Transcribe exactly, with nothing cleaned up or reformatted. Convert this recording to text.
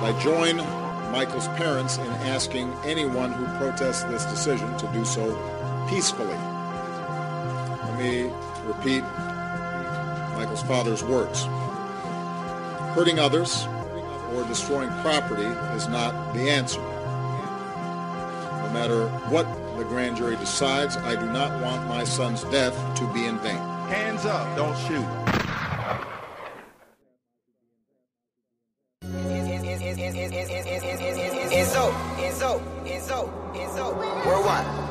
I join Michael's parents in asking anyone who protests this decision to do so peacefully. Let me repeat Michael's father's words. Hurting others or destroying property is not the answer. No matter what the grand jury decides, I do not want my son's death to be in vain. Hands up, don't shoot. Enzo, Enzo, Enzo, Enzo, worldwide.